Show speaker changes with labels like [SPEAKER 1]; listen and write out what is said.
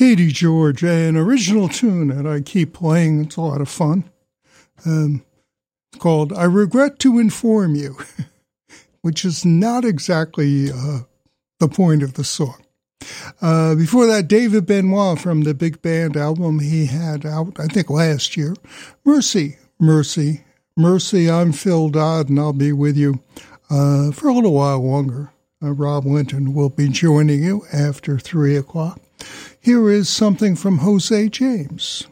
[SPEAKER 1] Katie George, an original tune that I keep playing. It's a lot of fun. It's called I Regret to Inform You, which is not exactly the point of the song. Before that, David Benoit from the Big Band album he had out, I think, last year. Mercy, Mercy, Mercy, I'm Phil Dodd, and I'll be with you for a little while longer. Rob Linton will be joining you after 3 o'clock. Here is something from Jose James.